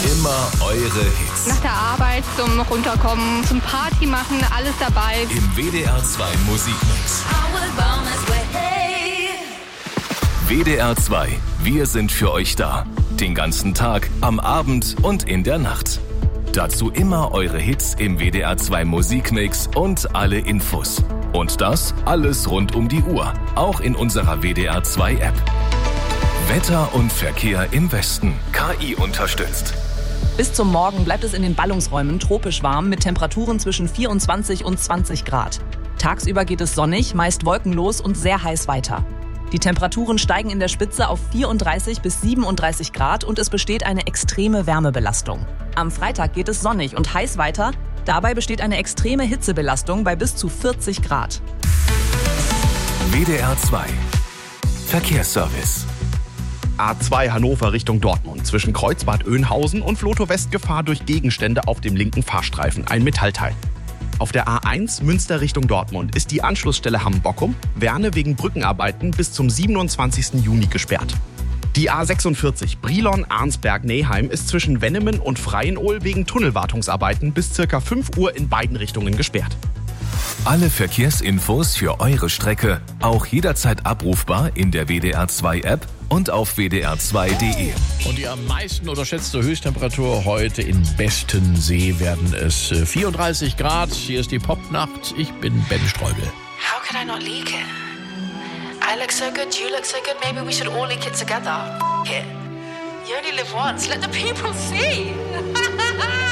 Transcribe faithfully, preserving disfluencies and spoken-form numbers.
Immer eure Hits. Nach der Arbeit zum Runterkommen, zum Party machen, alles dabei. Im W D R zwei Musikmix. W D R zwei, wir sind für euch da. Den ganzen Tag, am Abend und in der Nacht. Dazu immer eure Hits im W D R zwei Musikmix und alle Infos. Und das alles rund um die Uhr, auch in unserer W D R zwei App. Wetter und Verkehr im Westen, K I unterstützt. Bis zum Morgen bleibt es in den Ballungsräumen tropisch warm mit Temperaturen zwischen vierundzwanzig und zwanzig Grad. Tagsüber geht es sonnig, meist wolkenlos und sehr heiß weiter. Die Temperaturen steigen in der Spitze auf vierunddreißig bis siebenunddreißig Grad und es besteht eine extreme Wärmebelastung. Am Freitag geht es sonnig und heiß weiter. Dabei besteht eine extreme Hitzebelastung bei bis zu vierzig Grad. W D R zwei Verkehrsservice. A zwei Hannover Richtung Dortmund. Zwischen Kreuzbad Oeynhausen und Floto-West Gefahr durch Gegenstände auf dem linken Fahrstreifen. Ein Metallteil. Auf der A eins Münster Richtung Dortmund ist die Anschlussstelle Hamm-Bockum, Werne wegen Brückenarbeiten bis zum siebenundzwanzigsten Juni gesperrt. Die A sechsundvierzig Brilon-Arnsberg-Neheim ist zwischen Wennemen und Freienohl wegen Tunnelwartungsarbeiten bis ca. fünf Uhr in beiden Richtungen gesperrt. Alle Verkehrsinfos für eure Strecke auch jederzeit abrufbar in der W D R zwei App und auf w d r zwei punkt d e. Und die am meisten unterschätzte Höchsttemperatur heute in Bestensee werden es vierunddreißig Grad. Hier ist die Popnacht. Ich bin Ben Streubel. How could I not leak it? I look so good, you look so good, maybe we should all leak it together. F- it. You only live once, let the people see.